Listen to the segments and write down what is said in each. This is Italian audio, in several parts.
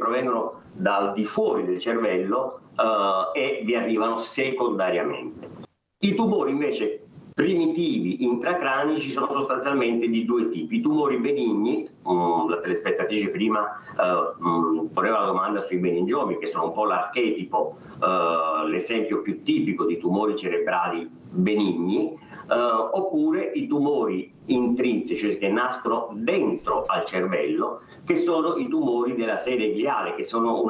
provengono dal di fuori del cervello e vi arrivano secondariamente. I tumori invece primitivi intracranici sono sostanzialmente di due tipi. I tumori benigni, la telespettatrice prima poneva la domanda sui meningiomi, che sono un po' l'archetipo, l'esempio più tipico di tumori cerebrali benigni, oppure i tumori intrinseci, cioè che nascono dentro al cervello, che sono i tumori della serie gliale, che sono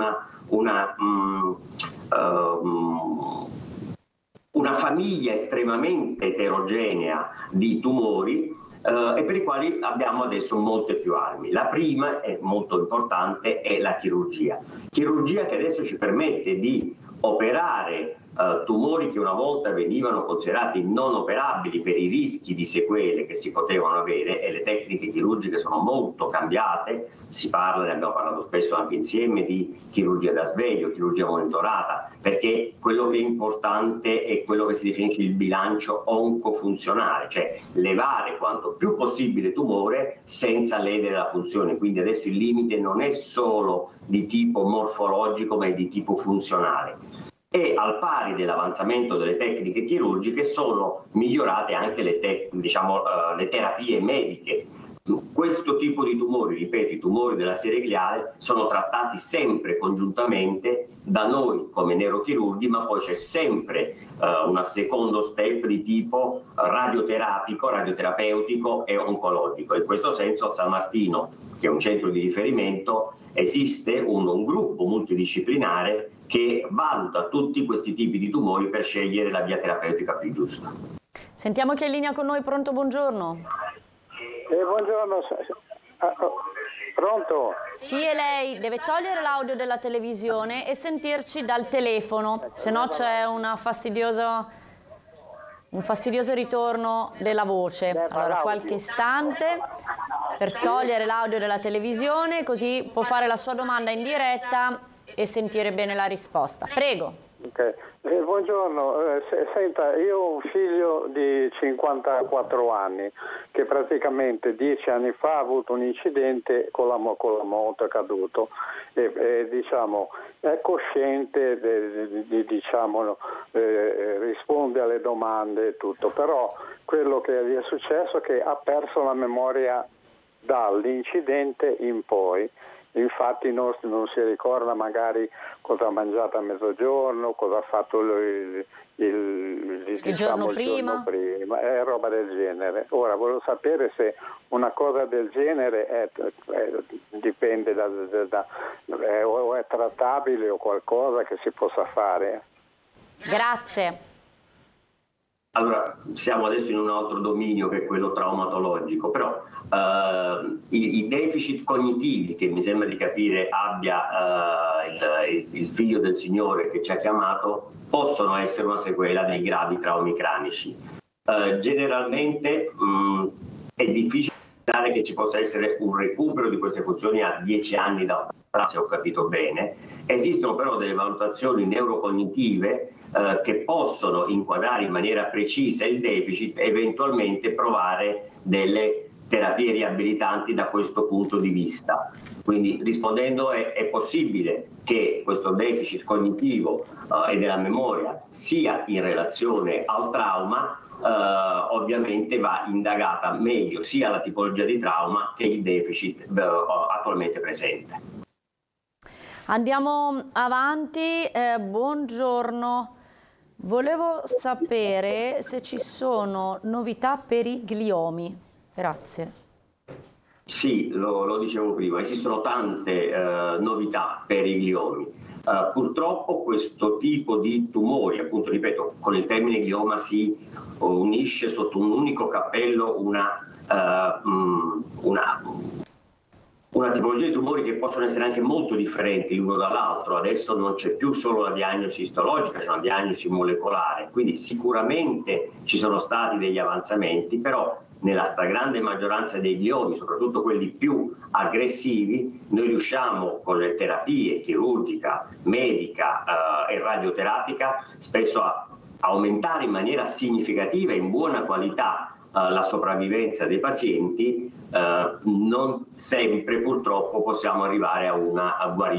una famiglia estremamente eterogenea di tumori e per i quali abbiamo adesso molte più armi. La prima, è molto importante, è la chirurgia. Chirurgia che adesso ci permette di operare tumori che una volta venivano considerati non operabili per i rischi di sequele che si potevano avere, e le tecniche chirurgiche sono molto cambiate. Si parla, ne abbiamo parlato spesso anche insieme, di chirurgia da sveglio, chirurgia monitorata, perché quello che è importante è quello che si definisce il bilancio oncofunzionale, cioè levare quanto più possibile tumore senza ledere la funzione. Quindi adesso il limite non è solo di tipo morfologico, ma è di tipo funzionale. E al pari dell'avanzamento delle tecniche chirurgiche sono migliorate anche le terapie mediche. Questo tipo di tumori, ripeto, i tumori della serie gliale, sono trattati sempre congiuntamente da noi come neurochirurghi, ma poi c'è sempre un secondo step di tipo radioterapeutico e oncologico. In questo senso a San Martino, che è un centro di riferimento, esiste un gruppo multidisciplinare che valuta tutti questi tipi di tumori per scegliere la via terapeutica più giusta. Sentiamo chi è in linea con noi. Pronto, buongiorno. Buongiorno. Pronto? Sì, è lei. Deve togliere l'audio della televisione e sentirci dal telefono, se no c'è un fastidioso ritorno della voce. Allora, qualche istante per togliere l'audio della televisione, così può fare la sua domanda in diretta e sentire bene la risposta. Prego. Okay. Buongiorno, senta, io ho un figlio di 54 anni che praticamente 10 anni fa ha avuto un incidente con la moto, è caduto e diciamo è cosciente, risponde alle domande e tutto, però quello che gli è successo è che ha perso la memoria dall'incidente in poi. Infatti non si ricorda magari cosa ha mangiato a mezzogiorno, cosa ha fatto il giorno prima, è roba del genere. Ora volevo sapere se una cosa del genere dipende o è trattabile o qualcosa che si possa fare. Grazie. Allora, siamo adesso in un altro dominio che è quello traumatologico, però i deficit cognitivi che mi sembra di capire abbia il figlio del signore che ci ha chiamato possono essere una sequela dei gravi traumi cranici. Generalmente è difficile pensare che ci possa essere un recupero di queste funzioni a 10 anni da ora, se ho capito bene. Esistono però delle valutazioni neurocognitive che possono inquadrare in maniera precisa il deficit e eventualmente provare delle terapie riabilitanti da questo punto di vista. Quindi rispondendo è possibile che questo deficit cognitivo e della memoria sia in relazione al trauma, ovviamente va indagata meglio sia la tipologia di trauma che il deficit attualmente presente. Andiamo avanti, buongiorno. Volevo sapere se ci sono novità per i gliomi. Grazie. Sì, lo dicevo prima, esistono tante novità per i gliomi. Purtroppo questo tipo di tumori, appunto ripeto, con il termine glioma si unisce sotto un unico cappello una tipologia di tumori che possono essere anche molto differenti l'uno dall'altro. Adesso non c'è più solo la diagnosi istologica, c'è una diagnosi molecolare, quindi sicuramente ci sono stati degli avanzamenti, però nella stragrande maggioranza dei gliomi, soprattutto quelli più aggressivi, noi riusciamo con le terapie chirurgica, medica e radioterapica spesso a aumentare in maniera significativa e in buona qualità la sopravvivenza dei pazienti. Non sempre purtroppo possiamo arrivare a una guarigione